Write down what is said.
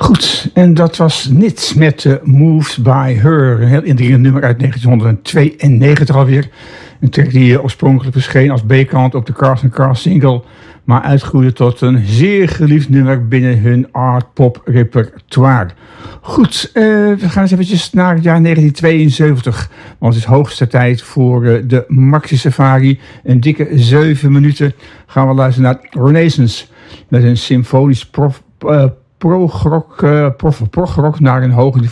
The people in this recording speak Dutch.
Goed, en dat was Nits met Moved by Her. Een heel indringend nummer uit 1992 alweer. Een track die oorspronkelijk verscheen als B-kant op de Cars & Cars single, maar uitgroeide tot een zeer geliefd nummer binnen hun art-pop repertoire. Goed, we gaan eens eventjes naar het jaar 1972. Want het is hoogste tijd voor de Maxi Safari. Een dikke 7 minuten gaan we luisteren naar Renaissance. Met een symfonisch progrock naar een hoger niveau